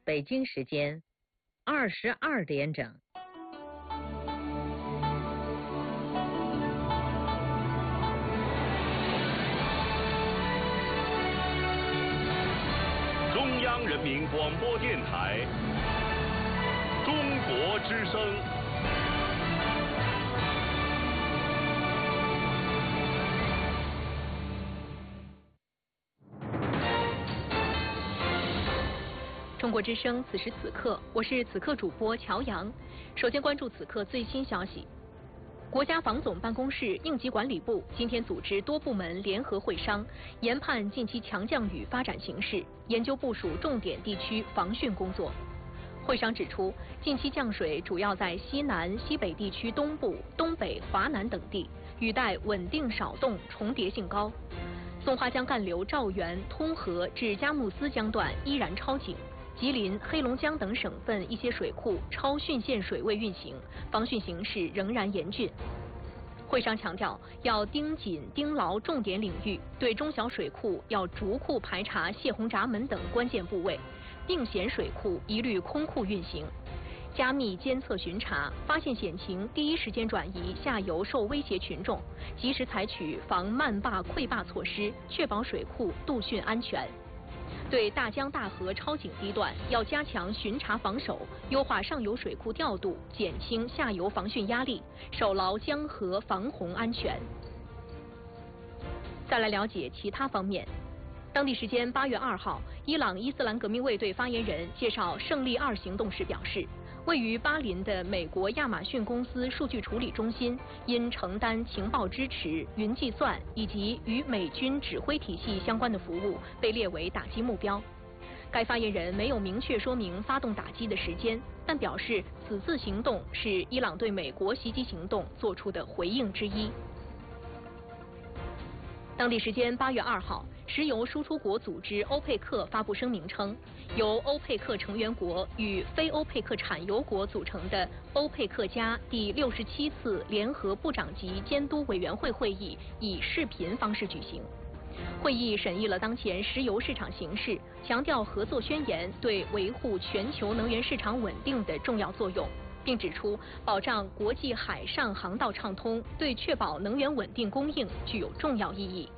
北京时间22点整。 中央人民广播电台中国之声。 中国之声，此时此刻，我是此刻主播乔阳。首先关注此刻最新消息。国家防总办公室、应急管理部今天组织多部门联合会商，研判近期强降雨发展形势，研究部署重点地区防汛工作。会商指出，近期降水主要在西南、西北地区东部、东北、华南等地，雨带稳定少动，重叠性高。松花江干流肇源、通河至佳木斯江段依然超警。吉林、黑龙江等省份一些水库超汛线水位运行，防汛形势仍然严峻。会商强调，要盯紧盯牢重点领域，对中小水库要逐库排查泄洪闸门等关键部位，并险水库一律空库运行，加密监测巡查，发现险情第一时间转移下游受威胁群众，及时采取防漫坝溃坝措施，确保水库渡汛安全。对大江大河超警堤段，要加强巡查防守，优化上游水库调度，减轻下游防汛压力，守牢江河防洪安全。再来了解其他方面。当地时间8月2号，伊朗伊斯兰革命卫队发言人介绍胜利2行动时表示，位于巴林的美国亚马逊公司数据处理中心因承担情报支持、云计算以及与美军指挥体系相关的服务，被列为打击目标。该发言人没有明确说明发动打击的时间，但表示此次行动是伊朗对美国袭击行动做出的回应之一。当地时间8月2号，石油输出国组织欧佩克发布声明称，由欧佩克成员国与非欧佩克产油国组成的欧佩克加第67次联合部长级监督委员会会议以视频方式举行。会议审议了当前石油市场形势，强调合作宣言对维护全球能源市场稳定的重要作用，并指出保障国际海上航道畅通对确保能源稳定供应具有重要意义。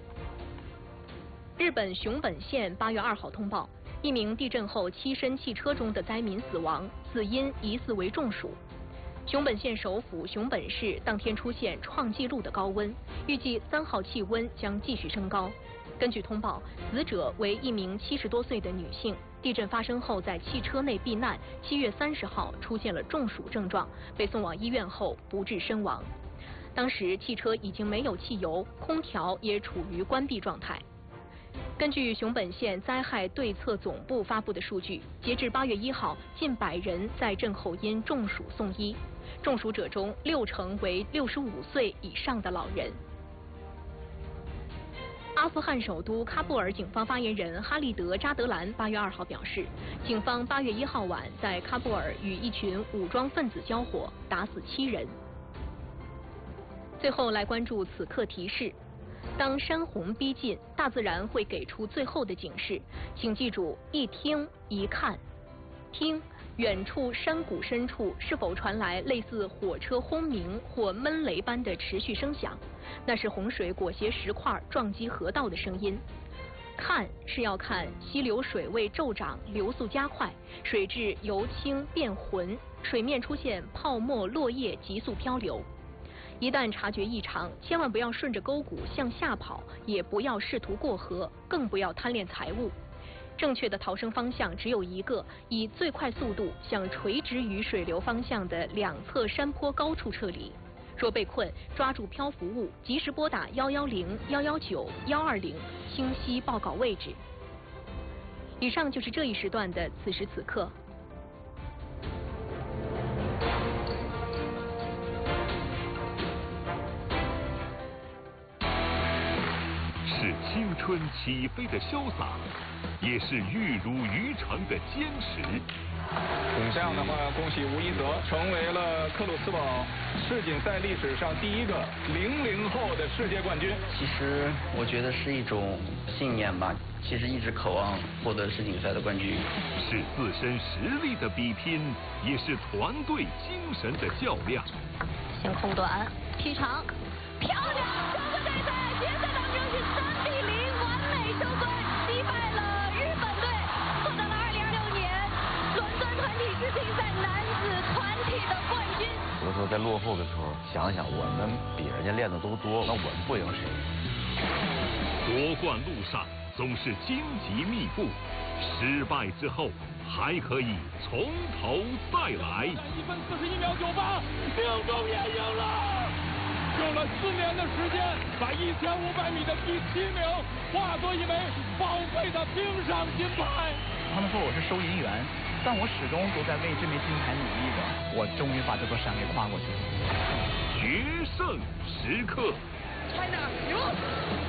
日本熊本县8月2号通报，一名地震后栖身汽车中的灾民死亡，死因疑似为中暑。熊本县首府熊本市当天出现创纪录的高温，预计3号气温将继续升高。根据通报，死者为一名70多岁的女性，地震发生后在汽车内避难，7月30号出现了中暑症状，被送往医院后不治身亡。当时汽车已经没有汽油，空调也处于关闭状态。根据熊本县灾害对策总部发布的数据，截至8月1号，近100人在震后因中暑送医，中暑者中60%为65岁以上的老人。阿富汗首都喀布尔警方发言人哈利德·扎德兰8月2号表示，警方8月1号晚在喀布尔与一群武装分子交火，打死7人。最后来关注此刻提示。当山洪逼近，大自然会给出最后的警示，请记住一听一看。听，远处山谷深处是否传来类似火车轰鸣或闷雷般的持续声响？那是洪水裹挟石块撞击河道的声音。看，是要看溪流水位骤涨，流速加快，水质由清变浑，水面出现泡沫、落叶急速漂流。一旦察觉异常，千万不要顺着沟谷向下跑，也不要试图过河，更不要贪恋财物。正确的逃生方向只有一个，以最快速度向垂直于水流方向的2侧山坡高处撤离。若被困，抓住漂浮物，及时拨打110、119、120，清晰报告位置。以上就是这一时段的此时此刻。 是青春起飞的潇洒， 也是玉如于成的坚持。 这样的话，恭喜吴一泽成为了克鲁斯堡世锦赛历史上第一个00后的世界冠军。 其实我觉得是一种信念吧，其实一直渴望获得世锦赛的冠军。 是自身实力的比拼，也是团队精神的较量。 先空短，劈长，漂亮！中国队在决赛当中是3比0完美收官，击败了日本队，获得了2026年伦敦团体世锦赛男子团体的冠军。 有的时候在落后的时候，想想我们比人家练的都多，那我们不赢谁？ 夺冠路上总是荆棘密布，失败之后还可以从头再来。 1分41秒98，命中也赢了。用了4年的时间，把1500米的第7名化作一枚宝贵的冰上金牌。 他们说我是收银员，但我始终都在为这枚金牌努力着。我终于把这座山给跨过去了。 决胜时刻。 China 赢。